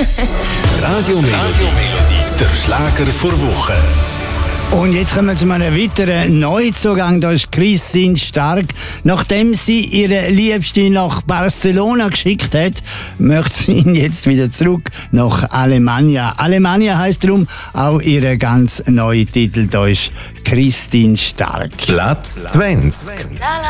Radio Melodie, der Schlager vor Woche. Und jetzt kommen wir zu einem weiteren Neuzugang. Da ist Christine Stark. Nachdem sie ihre Liebste nach Barcelona geschickt hat, möchte sie ihn jetzt wieder zurück nach Alemannia. Alemannia heisst darum auch ihr ganz neuer Titel. Da ist Christine Stark. Platz 20.